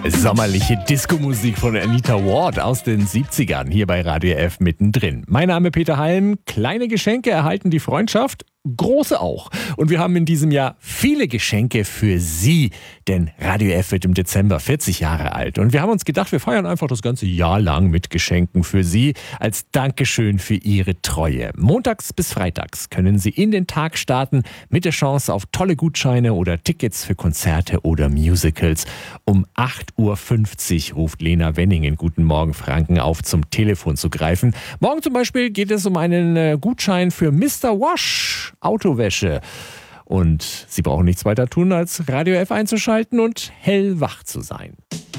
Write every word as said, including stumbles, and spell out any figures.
Sommerliche Disco-Musik von Anita Ward aus den siebzigern hier bei Radio F mittendrin. Mein Name Peter Halm. Kleine Geschenke erhalten die Freundschaft, große auch. Und wir haben in diesem Jahr viele Geschenke für Sie, denn Radio F wird im Dezember vierzig Jahre alt. Und wir haben uns gedacht, wir feiern einfach das ganze Jahr lang mit Geschenken für Sie als Dankeschön für Ihre Treue. Montags bis freitags können Sie in den Tag starten mit der Chance auf tolle Gutscheine oder Tickets für Konzerte oder Musicals. Um acht Uhr fünfzig ruft Lena Wenning in Guten Morgen Franken auf, zum Telefon zu greifen. Morgen zum Beispiel geht es um einen Gutschein für Mister Wash Autowäsche. Und Sie brauchen nichts weiter tun, als Radio F einzuschalten und hellwach zu sein.